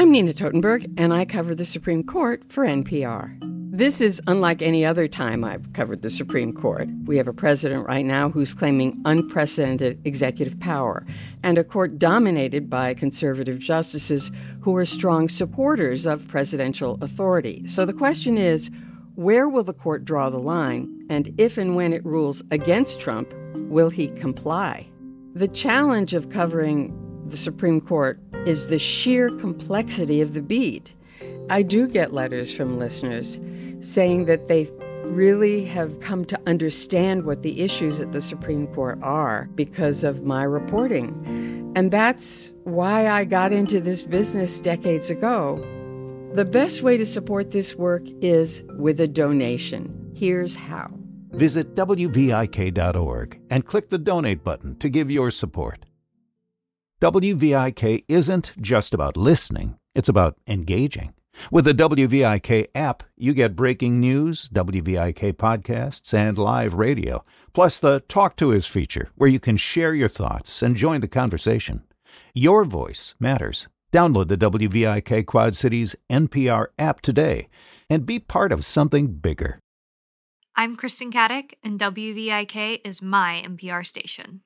I'm Nina Totenberg, and I cover the Supreme Court for NPR. This is unlike any other time I've covered the Supreme Court. We have a president right now who's claiming unprecedented executive power, and a court dominated by conservative justices who are strong supporters of presidential authority. So the question is, where will the court draw the line? And if and when it rules against Trump, will he comply? The challenge of covering the Supreme Court is the sheer complexity of the beat. I do get letters from listeners saying that they really have come to understand what the issues at the Supreme Court are because of my reporting. And that's why I got into this business decades ago. The best way to support this work is with a donation. Here's how. Visit WVIK.org and click the donate button to give your support. WVIK isn't just about listening, it's about engaging. With the WVIK app, you get breaking news, WVIK podcasts, and live radio, plus the Talk to Us feature, where you can share your thoughts and join the conversation. Your voice matters. Download the WVIK Quad Cities NPR app today and be part of something bigger. I'm Kristen Caddick, and WVIK is my NPR station.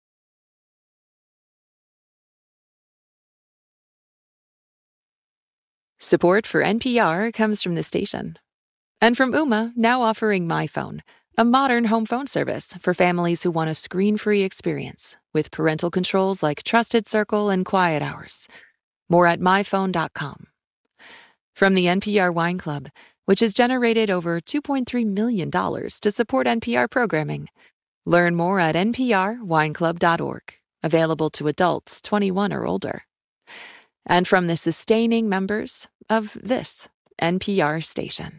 Support for NPR comes from the station. And from Ooma, now offering MyPhone, a modern home phone service for families who want a screen-free experience with parental controls like Trusted Circle and Quiet Hours. More at myphone.com. From the NPR Wine Club, which has generated over $2.3 million to support NPR programming. Learn more at nprwineclub.org, available to adults 21 or older. And from the sustaining members of this NPR station.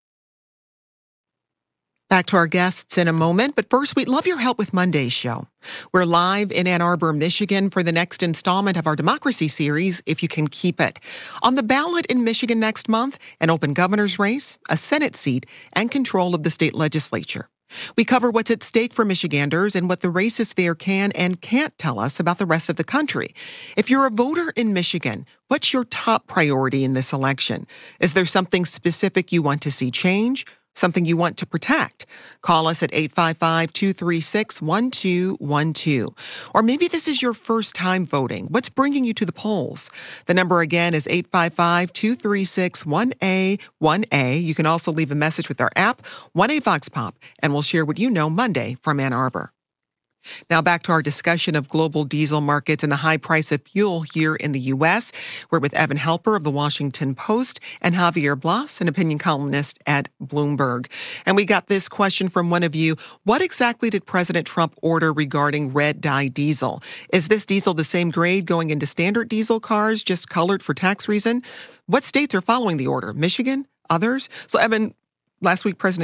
Back to our guests in a moment, but first, we'd love your help with Monday's show. We're live in Ann Arbor, Michigan for the next installment of our Democracy series, If You Can Keep It. On the ballot in Michigan next month, an open governor's race, a Senate seat, and control of the state legislature. We cover what's at stake for Michiganders and what the racists there can and can't tell us about the rest of the country. If you're a voter in Michigan, what's your top priority in this election? Is there something specific you want to see change? Something you want to protect? Call us at 855-236-1212. Or maybe this is your first time voting. What's bringing you to the polls? The number again is 855-236-1A1A. You can also leave a message with our app, 1A Vox Pop, and we'll share what you know Monday from Ann Arbor. Now back to our discussion of global diesel markets and the high price of fuel here in the U.S. We're with Evan Helper of the Washington Post and Javier Blas, an opinion columnist at Bloomberg. And we got this question from one of you. What exactly did President Trump order regarding red dye diesel? Is this diesel the same grade going into standard diesel cars, just colored for tax reason? What states are following the order? Michigan? Others? So, Evan, last week, President